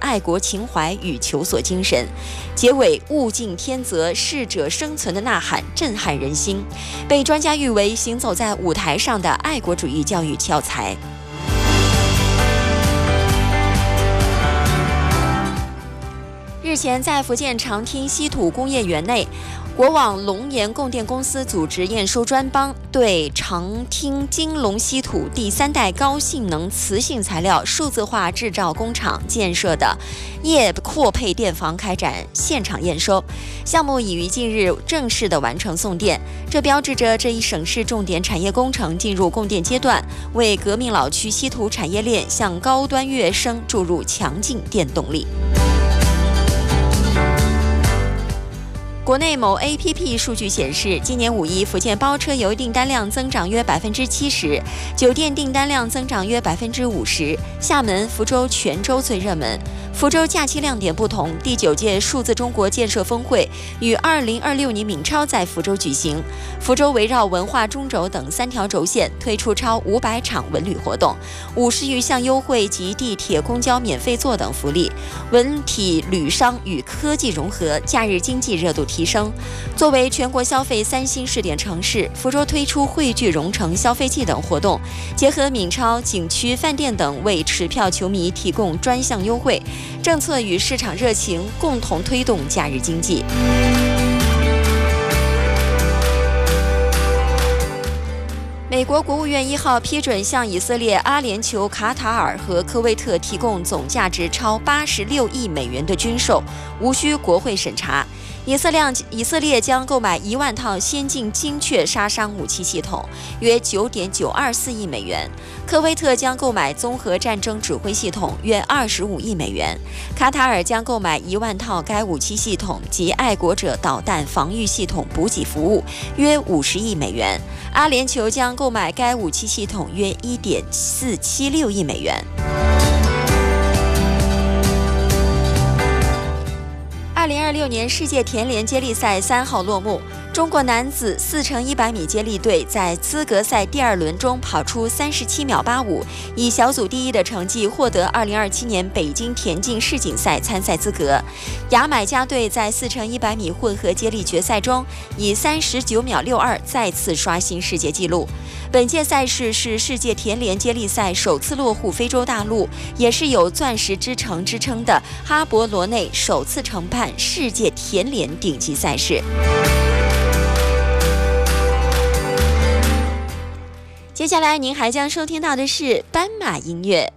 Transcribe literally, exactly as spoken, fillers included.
爱国情怀与求索精神。结尾物竞天择、适者生存的呐喊震撼人心，被专家誉为行走在舞台上的爱国主义教育教材。日前，在福建长汀稀土工业园内，国网龙岩供电公司组织验收专帮，对长汀金龙稀土第三代高性能磁性材料数字化制造工厂建设的液扩配电房开展现场验收。项目已于近日正式的完成送电，这标志着这一省市重点产业工程进入供电阶段，为革命老区稀土产业链向高端跃升注入强劲电动力。国内某 A P P 数据显示，今年五一福建包车游订单量增长约百分之七十，酒店订单量增长约百分之五十。厦门、福州、泉州最热门。福州假期亮点不同，第九届数字中国建设峰会于二零二六年闽超在福州举行。福州围绕文化中轴等三条轴线推出超五百场文旅活动，五十余项优惠及地铁、公交免费坐等福利，文体旅商与科技融合，假日经济热度提升。作为全国消费三星试点城市，福州推出汇聚蓉城消费季等活动，结合闽超、景区、饭店等，为持票球迷提供专项优惠。政策与市场热情共同推动假日经济。美国国务院一号批准向以色列、阿联酋、卡塔尔和科威特提供总价值超八十六亿美元的军售，无需国会审查。以色列以色列将购买一万套先进精确杀伤武器系统，约九点九二四亿美元；科威特将购买综合战争指挥系统，约二十五亿美元；卡塔尔将购买一万套该武器系统及爱国者导弹防御系统补给服务，约五十亿美元；阿联酋将购买该武器系统约一点四七六亿美元。二零二六年世界田联接力赛三号落幕，中国男子四乘一百米接力队在资格赛第二轮中跑出三十七秒八五，以小组第一的成绩获得二零二七年北京田径世锦赛参赛资格。牙买加队在四乘一百米混合接力决赛中以三十九秒六二再次刷新世界纪录。本届赛事是世界田联接力赛首次落户非洲大陆，也是有钻石之城之称的哈博罗内首次承办世界田联顶级赛事。接下来您还将收听到的是斑马音乐。